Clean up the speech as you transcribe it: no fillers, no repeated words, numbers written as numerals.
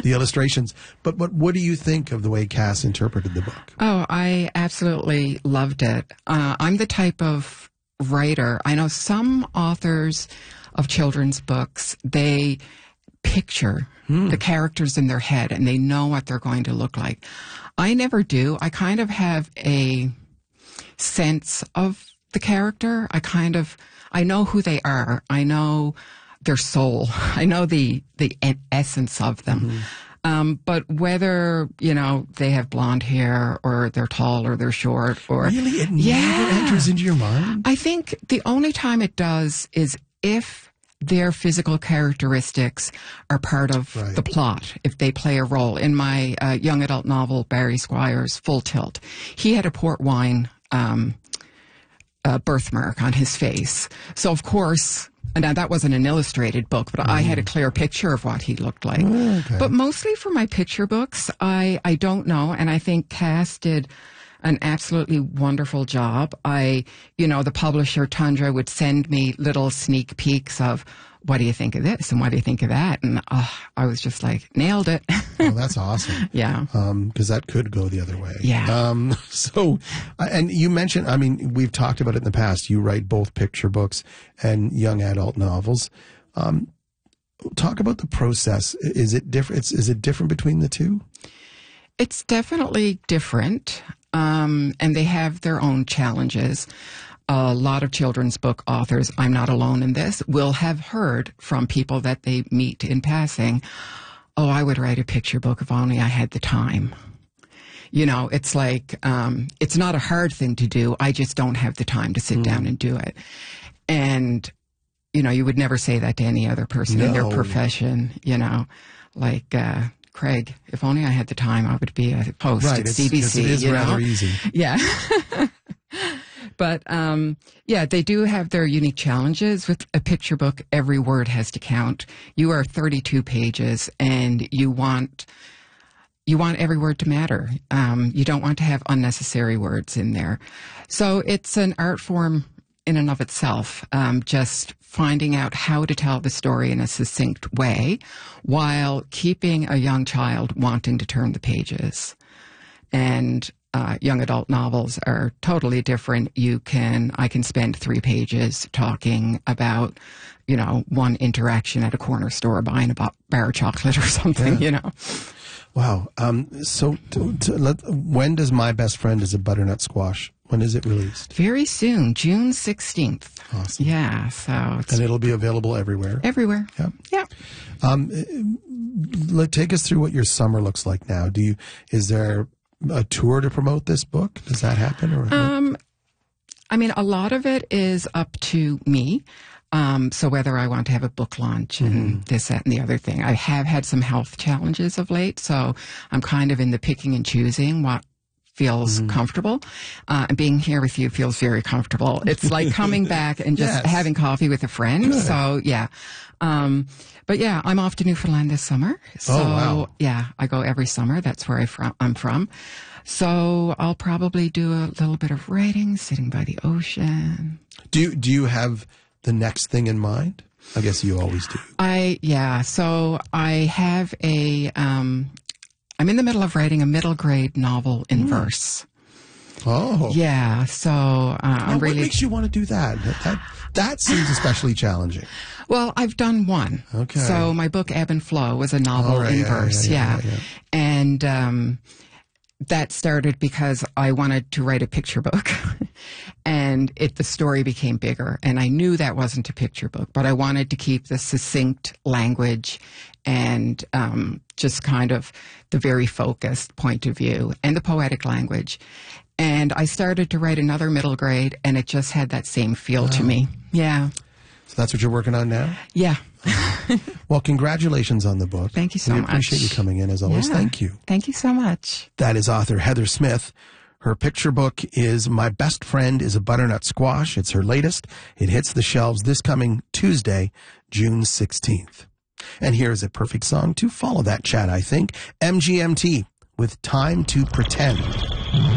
the illustrations. But what do you think of the way Cass interpreted the book? Oh, I absolutely loved it. I'm the type of writer. I know some authors of children's books, they picture the characters in their head and they know what they're going to look like. I never do. I kind of have a sense of the character. I know who they are. I know their soul. I know the essence of them. But whether, they have blonde hair or they're tall or they're short or... Really? It never enters into your mind? I think the only time it does is if their physical characteristics are part of the plot, if they play a role. In my young adult novel, Barry Squires' Full Tilt, he had a port wine birthmark on his face. So, of course... Now, that wasn't an illustrated book, but I had a clear picture of what he looked like. Oh, okay. But mostly for my picture books, I don't know. And I think Cass did an absolutely wonderful job. The publisher, Tundra, would send me little sneak peeks of, what do you think of this? And what do you think of that? And I was just like, nailed it. Oh, that's awesome. Yeah. Because that could go the other way. Yeah. And you mentioned, we've talked about it in the past. You write both picture books and young adult novels. Talk about the process. Is it different? Is it different between the two? It's definitely different. And they have their own challenges. A lot of children's book authors, I'm not alone in this, will have heard from people that they meet in passing, oh, I would write a picture book if only I had the time. It's like, it's not a hard thing to do. I just don't have the time to sit down and do it. And, you would never say that to any other person in their profession, like, Craig, if only I had the time, I would be a host at CBC. It is rather easy. Yeah. But, they do have their unique challenges. With a picture book, every word has to count. You are 32 pages and you want every word to matter. You don't want to have unnecessary words in there. So it's an art form in and of itself, just finding out how to tell the story in a succinct way while keeping a young child wanting to turn the pages. And young adult novels are totally different. I can spend 3 pages talking about, one interaction at a corner store buying a bar of chocolate or something, Wow. When does My Best Friend is a Butternut Squash? When is it released? Very soon, June 16th. Awesome. Yeah, so and it'll be available everywhere. Everywhere. Yeah. Take us through what your summer looks like now. Is there a tour to promote this book? Does that happen? Or a lot of it is up to me. So whether I want to have a book launch and this, that, and the other thing. I have had some health challenges of late, so I'm kind of in the picking and choosing what feels comfortable. And being here with you feels very comfortable. It's like coming back and just having coffee with a friend. Good. So, yeah. But yeah, I'm off to Newfoundland this summer. So, yeah, I go every summer. That's where I'm from. So I'll probably do a little bit of writing, sitting by the ocean. Do you have the next thing in mind? I guess you always do. So I have I'm in the middle of writing a middle grade novel in verse. Oh. Yeah. So I'm really... What makes you want to do that? That seems especially challenging. Well, I've done one. Okay. So my book, Ebb and Flow, was a novel in verse. Yeah. And that started because I wanted to write a picture book. And the story became bigger. And I knew that wasn't a picture book, but I wanted to keep the succinct language and just kind of the very focused point of view and the poetic language. And I started to write another middle grade, and it just had that same feel to me. Yeah. So that's what you're working on now? Yeah. Well, congratulations on the book. Thank you so much. We appreciate you coming in, as always. Yeah. Thank you. Thank you so much. That is author Heather Smith. Her picture book is My Best Friend is a Butternut Squash. It's her latest. It hits the shelves this coming Tuesday, June 16th. And here is a perfect song to follow that chat, I think. MGMT with Time to Pretend.